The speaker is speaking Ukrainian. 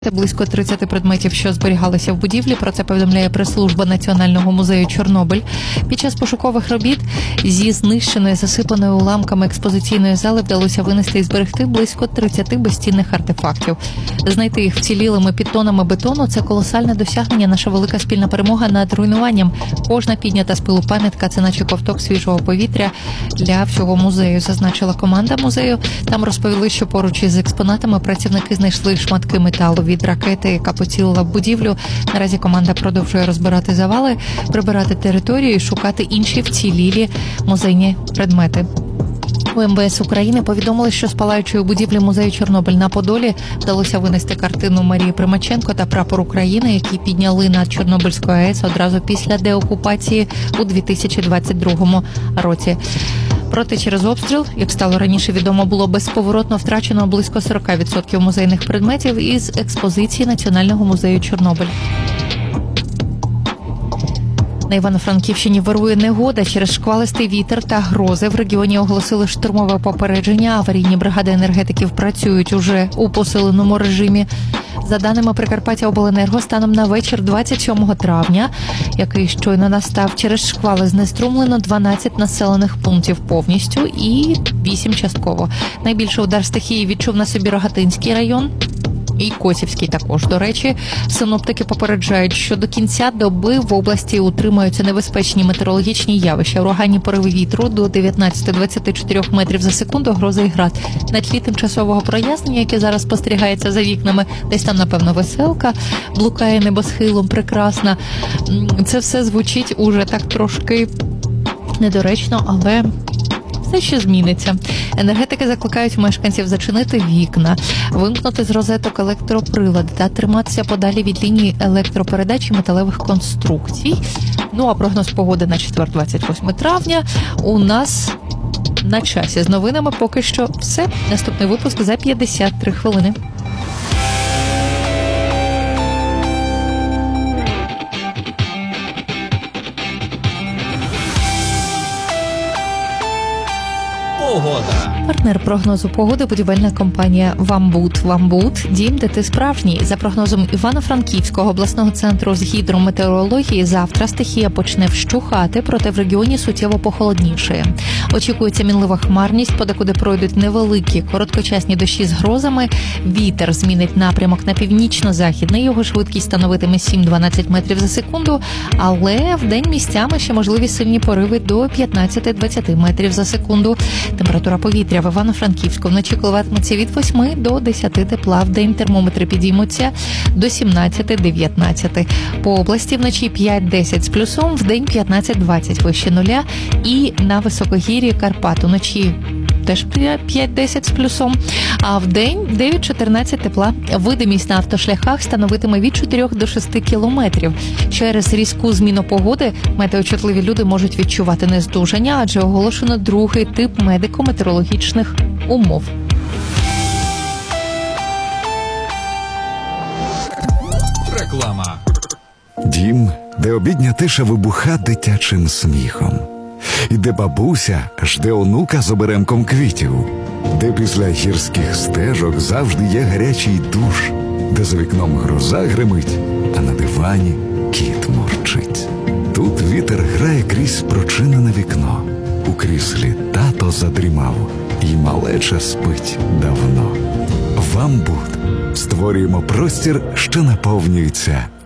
Близько 30 предметів, що зберігалися в будівлі. Про це повідомляє прес-служба Національного музею Чорнобиль. Під час пошукових робіт зі знищеної, засипаної уламками експозиційної зали вдалося винести і зберегти близько 30 безцінних артефактів. Знайти їх вцілілими під тонами бетону – це колосальне досягнення, наша велика спільна перемога над руйнуванням. Кожна піднята з пилу пам'ятка – це наче ковток свіжого повітря для всього музею, зазначила команда музею. Там розповіли, що поруч із експонатами працівники знайшли шматки металу від ракети, яка поцілила в будівлю. Наразі команда продовжує розбирати завали, прибирати територію і шукати інші вцілілі музейні предмети. У МВС України повідомили, що з палаючої будівлі музею Чорнобиль на Подолі вдалося винести картину Марії Примаченко та прапор України, які підняли над Чорнобильською АЕС одразу після деокупації у 2022 році. Проте через обстріл, як стало раніше відомо, було безповоротно втрачено близько 40% музейних предметів із експозиції Національного музею Чорнобиль. На Івано-Франківщині вирує негода. Через шквалистий вітер та грози в регіоні оголосили штурмове попередження. Аварійні бригади енергетиків працюють уже у посиленому режимі. За даними Прикарпаттяобленерго, станом на вечір 27 травня, який щойно настав, через шквали знеструмлено 12 населених пунктів повністю і 8 частково. Найбільший удар стихії відчув на собі Рогатинський район. І Косівський також. До речі, синоптики попереджають, що до кінця доби в області утримаються небезпечні метеорологічні явища. Ураганні пориви вітру до 19-24 метрів за секунду, грози і град. На тлі тимчасового прояснення, яке зараз спостерігається за вікнами, десь там, напевно, веселка блукає небосхилом, прекрасна. Це все звучить уже так трошки недоречно, але все ще зміниться. Енергетики закликають мешканців зачинити вікна, вимкнути з розеток електроприлади та триматися подалі від лінії електропередач і металевих конструкцій. Ну а прогноз погоди на четвер, 28 травня, у нас на часі. З новинами поки що все. Наступний випуск за 53 хвилини. Погода. Партнер прогнозу погоди – будівельна компанія «Вамбут». «Вамбут» – дім, де ти справжній. За прогнозом Івано-Франківського обласного центру з гідрометеорології, завтра стихія почне вщухати, проте в регіоні суттєво похолоднішає. Очікується мінлива хмарність, подекуди пройдуть невеликі короткочасні дощі з грозами. Вітер змінить напрямок на північно-західний, його швидкість становитиме 7-12 метрів за секунду, але вдень місцями ще можливі сильні пориви до 15-20 метрів за секунду. Температура повітря в Івано-Франківську вночі коливатиметься від 8 до 10 тепла. Вдень термометри підіймуться до 17-19. По області вночі 5-10 з плюсом, вдень 15-20 вище нуля. І на високогір'ї Карпат уночі теж 5-10 з плюсом, а вдень 9-14 тепла. Видимість на автошляхах становитиме від 4 до 6 кілометрів. Через різку зміну погоди метеочутливі люди можуть відчувати нездужання, адже оголошено другий тип медико-метеорологічних умов. Реклама. Дім, де обідня тиша вибуха дитячим сміхом. І де бабуся жде онука з оберемком квітів. Де після гірських стежок завжди є гарячий душ. Де за вікном гроза гримить, а на дивані кіт мурчить. Тут вітер грає крізь прочинене вікно. У кріслі тато задрімав, і малеча спить давно. «Вамбут» створюємо простір, що наповнюється